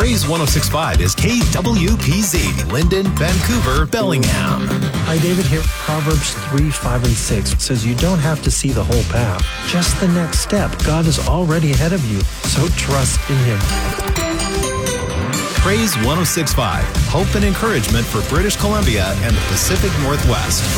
Praise 106.5 is KWPZ, Linden, Vancouver, Bellingham. Hi, David here. Proverbs 3, 5, and 6 says you don't have to see the whole path, just the next step. God is already ahead of you, so trust in Him. Praise 106.5, hope and encouragement for British Columbia and the Pacific Northwest.